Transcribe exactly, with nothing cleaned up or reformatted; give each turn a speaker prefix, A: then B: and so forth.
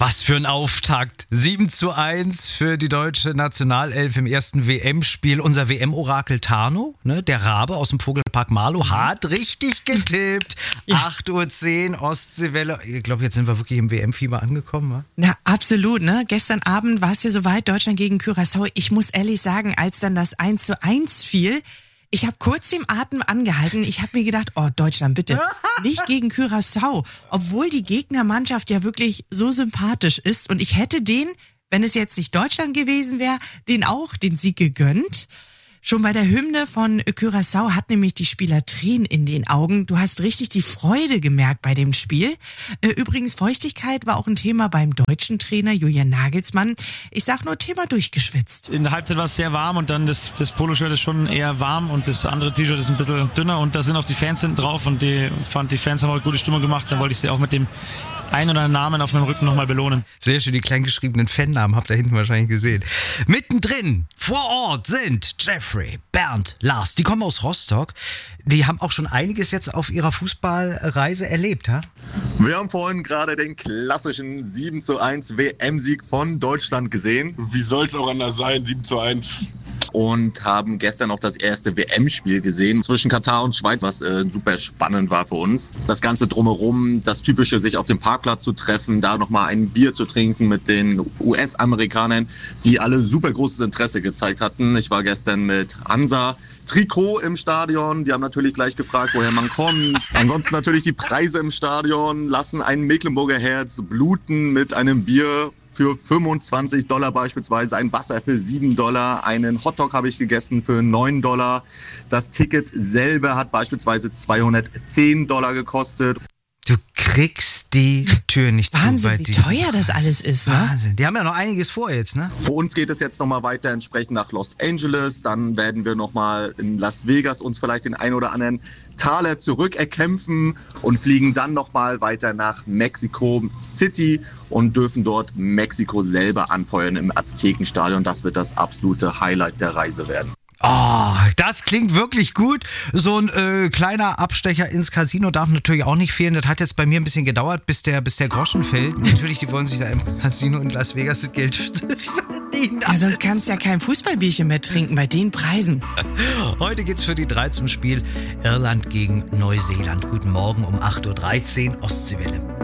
A: Was für ein Auftakt. sieben zu eins für die deutsche Nationalelf im ersten W M-Spiel. Unser W M-Orakel Tano, ne, der Rabe aus dem Vogelpark Marlow, hat richtig getippt. Ja. acht Uhr zehn Ostseewelle. Ich glaube, jetzt sind wir wirklich im W M-Fieber angekommen. Wa?
B: Na, absolut. Ne? Gestern Abend war es ja soweit, Deutschland gegen Curaçao. Ich muss ehrlich sagen, als dann das eins zu eins fiel, ich habe kurz den Atem angehalten. Ich habe mir gedacht, oh Deutschland, bitte, nicht gegen Curaçao. Obwohl die Gegnermannschaft ja wirklich so sympathisch ist. Und ich hätte den, wenn es jetzt nicht Deutschland gewesen wäre, den auch den Sieg gegönnt. Schon bei der Hymne von Curaçao hat nämlich die Spieler Tränen in den Augen. Du hast richtig die Freude gemerkt bei dem Spiel. Übrigens, Feuchtigkeit war auch ein Thema beim deutschen Trainer Julian Nagelsmann. Ich sag nur, Thema durchgeschwitzt.
C: In der Halbzeit war es sehr warm und dann das, das Poloshirt ist schon eher warm und das andere T-Shirt ist ein bisschen dünner und da sind auch die Fans hinten drauf und die fand die Fans haben auch gute Stimmung gemacht. Dann wollte ich sie auch mit dem einen oder anderen Namen auf meinem Rücken nochmal belohnen.
A: Sehr schön, die kleingeschriebenen Fannamen habt ihr hinten wahrscheinlich gesehen. Mittendrin vor Ort sind Jeffrey, Bernd, Lars. Die kommen aus Rostock. Die haben auch schon einiges jetzt auf ihrer Fußballreise erlebt, ha?
D: Wir haben vorhin gerade den klassischen sieben zu eins W M-Sieg von Deutschland gesehen.
E: Wie soll es auch anders sein, sieben zu eins.
D: Und haben gestern noch das erste W M-Spiel gesehen zwischen Katar und Schweiz, was äh, super spannend war für uns. Das Ganze drumherum, das Typische, sich auf dem Parkplatz zu treffen, da nochmal ein Bier zu trinken mit den U S-Amerikanern, die alle super großes Interesse gezeigt hatten. Ich war gestern mit Hansa Trikot im Stadion. Die haben natürlich gleich gefragt, woher man kommt. Ansonsten natürlich die Preise im Stadion lassen ein Mecklenburger Herz bluten mit einem Bier für fünfundzwanzig Dollar beispielsweise, ein Wasser für sieben Dollar, einen Hotdog habe ich gegessen für neun Dollar. Das Ticket selber hat beispielsweise zweihundertzehn Dollar gekostet.
A: Du kriegst die Tür nicht
B: Wahnsinn,
A: zu.
B: Wahnsinn, wie teuer das alles ist, ne?
A: Wahnsinn. Die haben ja noch einiges vor jetzt, ne?
D: Für uns geht es jetzt nochmal weiter entsprechend nach Los Angeles. Dann werden wir nochmal in Las Vegas uns vielleicht den ein oder anderen Taler zurückerkämpfen und fliegen dann nochmal weiter nach Mexico City und dürfen dort Mexiko selber anfeuern im Aztekenstadion. Das wird das absolute Highlight der Reise werden.
A: Oh, das klingt wirklich gut. So ein äh, kleiner Abstecher ins Casino darf natürlich auch nicht fehlen. Das hat jetzt bei mir ein bisschen gedauert, bis der, bis der Groschen fällt. Natürlich, die wollen sich da im Casino in Las Vegas das Geld verdienen.
B: Ja, sonst kannst du ja kein Fußballbierchen mehr trinken bei den Preisen.
A: Heute geht's für die drei zum Spiel Irland gegen Neuseeland. Guten Morgen um acht Uhr dreizehn Ostseewelle.